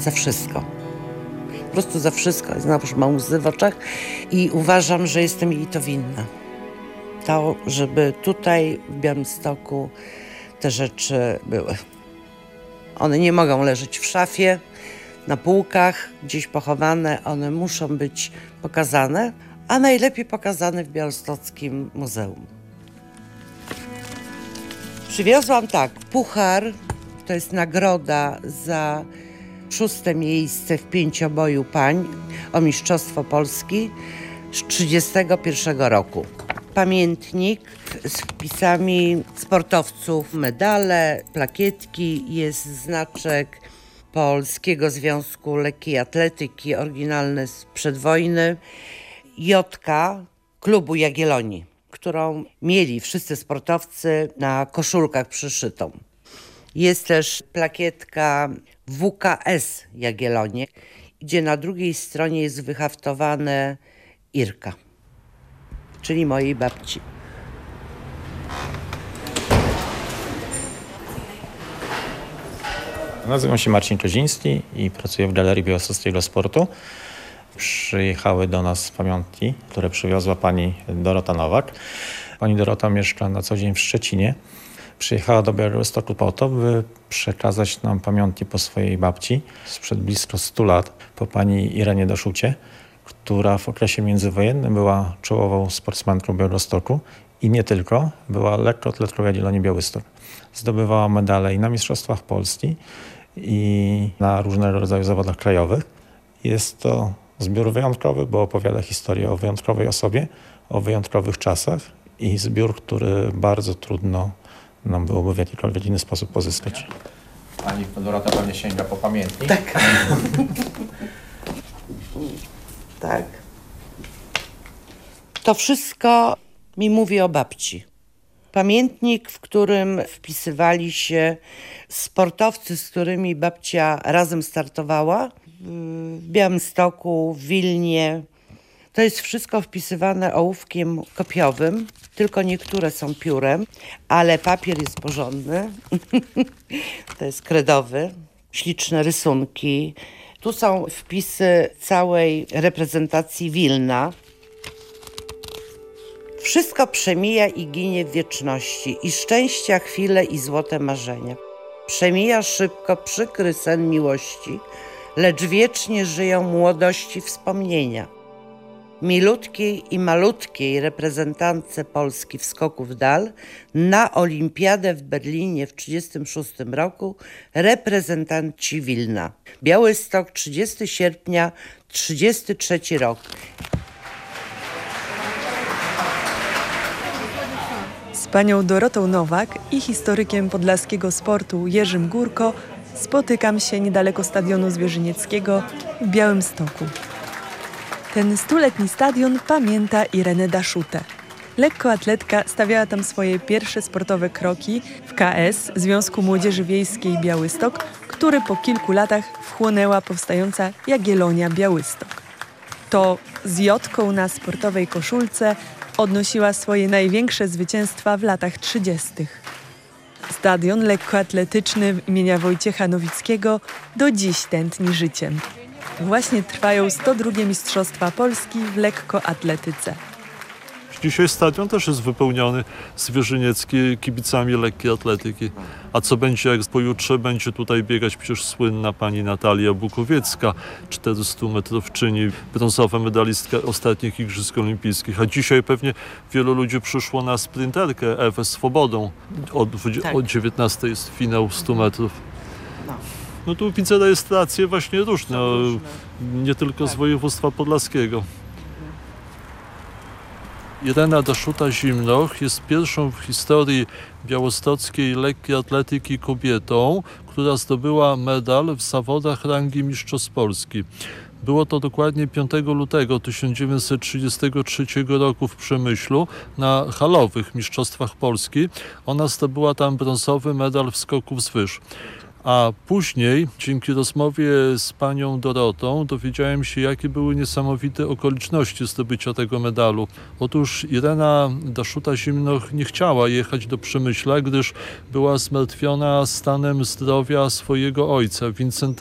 za wszystko. Po prostu za wszystko. Znowuż ma łzy w oczach i uważam, że jestem jej to winna. To, żeby tutaj w Białymstoku te rzeczy były. One nie mogą leżeć w szafie, na półkach, gdzieś pochowane. One muszą być pokazane, a najlepiej pokazane w Białostockim Muzeum. Przywiozłam puchar, to jest nagroda za 6. miejsce w 5-boju pań o Mistrzostwo Polski z 1931 roku. Pamiętnik z wpisami sportowców, medale, plakietki, jest znaczek Polskiego Związku Lekkiej Atletyki, oryginalny sprzed wojny, jotka Klubu Jagiellonii, którą mieli wszyscy sportowcy na koszulkach przyszytą. Jest też plakietka WKS Jagiellonie, gdzie na drugiej stronie jest wyhaftowane Irka, czyli mojej babci. Nazywam się Marcin Koziński i pracuję w Galerii Białostockiego Sportu. Przyjechały do nas pamiątki, które przywiozła pani Dorota Nowak. Pani Dorota mieszka na co dzień w Szczecinie. Przyjechała do Białegostoku po to, by przekazać nam pamiątki po swojej babci sprzed blisko 100 lat, po pani Irenie Daszucie, która w okresie międzywojennym była czołową sportsmenką Białegostoku i nie tylko, była lekkoatletką Jagiellonii Białystok. Zdobywała medale i na Mistrzostwach Polski, i na różnego rodzaju zawodach krajowych. Jest to zbiór wyjątkowy, bo opowiada historię o wyjątkowej osobie, o wyjątkowych czasach i zbiór, który bardzo trudno nam byłoby w jakikolwiek inny sposób pozyskać. Pani Dorota pewnie sięga po pamiętnik. Tak. Tak. To wszystko mi mówi o babci. Pamiętnik, w którym wpisywali się sportowcy, z którymi babcia razem startowała w Białymstoku, w Wilnie. To jest wszystko wpisywane ołówkiem kopiowym, tylko niektóre są piórem, ale papier jest porządny. To jest kredowy, śliczne rysunki. Tu są wpisy całej reprezentacji Wilna. Wszystko przemija i ginie w wieczności, i szczęścia chwile, i złote marzenia. Przemija szybko przykry sen miłości, lecz wiecznie żyją młodości wspomnienia. Milutkiej i malutkiej reprezentantce Polski w skoku w dal na Olimpiadę w Berlinie w 1936 roku reprezentanci Wilna. Białystok, 30 sierpnia 1933 rok. Z panią Dorotą Nowak i historykiem podlaskiego sportu Jerzym Górko spotykam się niedaleko stadionu zwierzynieckiego w Białymstoku. Ten 100-letni stadion pamięta Irenę Daszutę. Lekkoatletka stawiała tam swoje pierwsze sportowe kroki w KS Związku Młodzieży Wiejskiej Białystok, który po kilku latach wchłonęła powstająca Jagiellonia Białystok. To z jotką na sportowej koszulce odnosiła swoje największe zwycięstwa w latach 30. Stadion lekkoatletyczny imienia Wojciecha Nowickiego do dziś tętni życiem. Właśnie trwają 102. Mistrzostwa Polski w lekkoatletyce. Dzisiaj stadion też jest wypełniony zwierzyniecki kibicami lekkiej atletyki. A co będzie, jak pojutrze będzie tutaj biegać przecież słynna pani Natalia Bukowiecka, 400-metrowczyni, brązowa medalistka ostatnich Igrzysk Olimpijskich. A dzisiaj pewnie wielu ludzi przyszło na sprinterkę Ewę Swobodą. O 19 jest finał 100 metrów. No tu widzę rejestracje właśnie różne, nie tylko z województwa podlaskiego. Irena Daszuta-Zimnoch jest pierwszą w historii białostockiej lekkiej atletyki kobietą, która zdobyła medal w zawodach rangi Mistrzostw Polski. Było to dokładnie 5 lutego 1933 roku w Przemyślu na halowych Mistrzostwach Polski. Ona zdobyła tam brązowy medal w skoku wzwyż. A później, dzięki rozmowie z panią Dorotą, dowiedziałem się, jakie były niesamowite okoliczności zdobycia tego medalu. Otóż Irena Daszuta-Zimnoch nie chciała jechać do Przemyśla, gdyż była zmartwiona stanem zdrowia swojego ojca, Wincentego